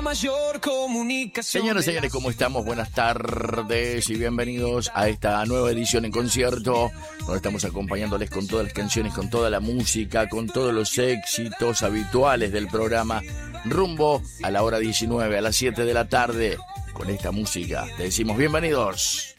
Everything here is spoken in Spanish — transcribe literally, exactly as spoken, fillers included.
mayor comunicación. Señoras y señores, ¿cómo estamos? Buenas tardes y bienvenidos a esta nueva edición en concierto, donde estamos acompañándoles con todas las canciones, con toda la música, con todos los éxitos habituales del programa, rumbo a la hora diecinueve, a las siete de la tarde. Con esta música te decimos bienvenidos.